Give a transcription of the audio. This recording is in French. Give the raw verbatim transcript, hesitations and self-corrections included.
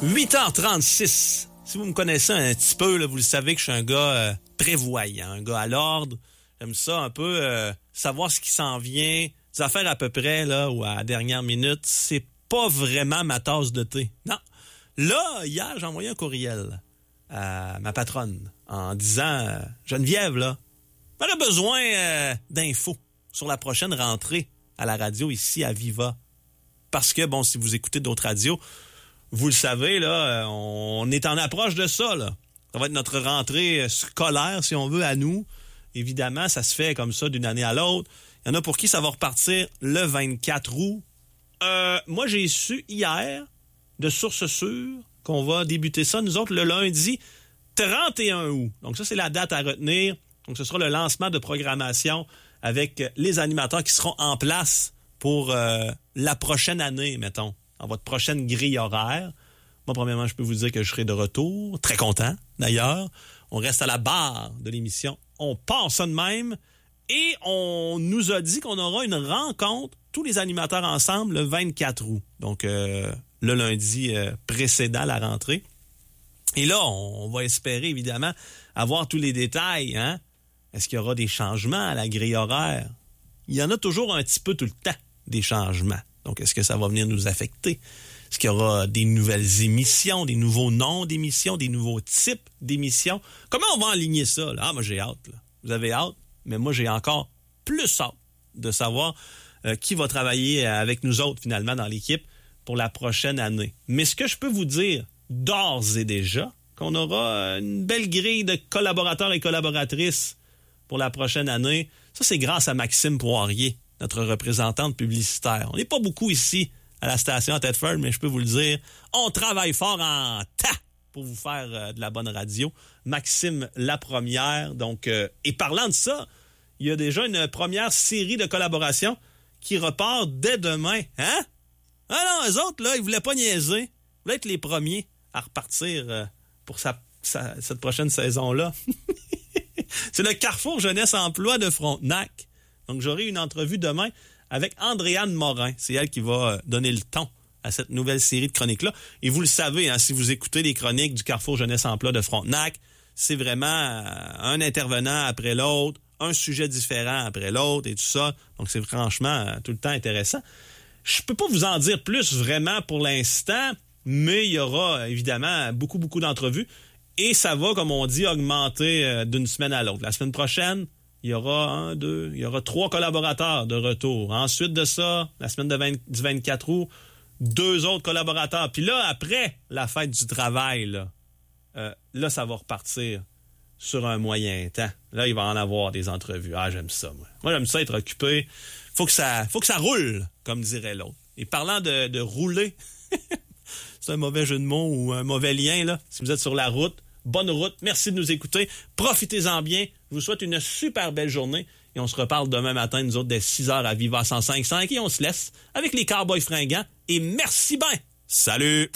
huit heures trente-six. Si vous me connaissez un petit peu, là, vous le savez que je suis un gars euh, prévoyant, un gars à l'ordre. J'aime ça un peu, euh, savoir ce qui s'en vient, des affaires à peu près, là, ou à la dernière minute. C'est pas vraiment ma tasse de thé. Non. Là, hier, j'ai envoyé un courriel à ma patronne en disant euh, « Geneviève, là, j'aurais besoin euh, d'infos sur la prochaine rentrée à la radio ici à Viva. » Parce que, bon, si vous écoutez d'autres radios, vous le savez, là, on est en approche de ça, là. Ça va être notre rentrée scolaire, si on veut, à nous. Évidemment, ça se fait comme ça d'une année à l'autre. Il y en a pour qui ça va repartir le vingt-quatre août. Euh, moi, j'ai su hier, de sources sûres, qu'on va débuter ça, nous autres, le lundi trente et un août. Donc ça, c'est la date à retenir. Donc ce sera le lancement de programmation avec les animateurs qui seront en place pour euh, la prochaine année, mettons, dans votre prochaine grille horaire. Moi, premièrement, je peux vous dire que je serai de retour. Très content, d'ailleurs. On reste à la barre de l'émission. On part ça de même. Et on nous a dit qu'on aura une rencontre, tous les animateurs ensemble, le vingt-quatre août. Donc, euh, le lundi euh, précédent la rentrée. Et là, on, on va espérer, évidemment, avoir tous les détails. Hein? Est-ce qu'il y aura des changements à la grille horaire? Il y en a toujours un petit peu tout le temps, des changements. Donc, est-ce que ça va venir nous affecter? Est-ce qu'il y aura des nouvelles émissions, des nouveaux noms d'émissions, des nouveaux types d'émissions? Comment on va aligner ça? Là? Ah, moi, j'ai hâte. Là. Vous avez hâte? Mais moi, j'ai encore plus hâte de savoir euh, qui va travailler avec nous autres, finalement, dans l'équipe pour la prochaine année. Mais ce que je peux vous dire d'ores et déjà, qu'on aura une belle grille de collaborateurs et collaboratrices pour la prochaine année. Ça, c'est grâce à Maxime Poirier, notre représentante publicitaire. On n'est pas beaucoup ici à la station à Thetford, mais je peux vous le dire, on travaille fort en tas pour vous faire euh, de la bonne radio. Maxime, la première. Donc, euh, et parlant de ça, il y a déjà une première série de collaborations qui repart dès demain. Hein? Ah non, eux autres, là, ils voulaient pas niaiser. Ils voulaient être les premiers à repartir euh, pour sa, sa, cette prochaine saison-là. C'est le Carrefour Jeunesse Emploi de Frontenac. Donc, j'aurai une entrevue demain avec Andréane Morin. C'est elle qui va donner le ton à cette nouvelle série de chroniques-là. Et vous le savez, hein, si vous écoutez les chroniques du Carrefour Jeunesse Emploi de Frontenac, c'est vraiment un intervenant après l'autre, un sujet différent après l'autre et tout ça. Donc, c'est franchement tout le temps intéressant. Je peux pas vous en dire plus vraiment pour l'instant, mais il y aura évidemment beaucoup, beaucoup d'entrevues. Et ça va, comme on dit, augmenter d'une semaine à l'autre. La semaine prochaine, il y aura un, deux, il y aura trois collaborateurs de retour. Ensuite de ça, la semaine de vingt, du vingt-quatre août, deux autres collaborateurs. Puis là, après la fête du travail, là, euh, là, ça va repartir sur un moyen temps. Là, il va en avoir des entrevues. Ah, j'aime ça, moi. Moi, j'aime ça être occupé. Faut que ça, faut que ça roule, comme dirait l'autre. Et parlant de, de rouler, c'est un mauvais jeu de mots ou un mauvais lien, là. Si vous êtes sur la route, bonne route. Merci de nous écouter. Profitez-en bien. Je vous souhaite une super belle journée. Et on se reparle demain matin, nous autres, dès six heures à Viva cent cinq virgule cinq. Et on se laisse avec les Cowboys fringants. Et merci bien. Salut!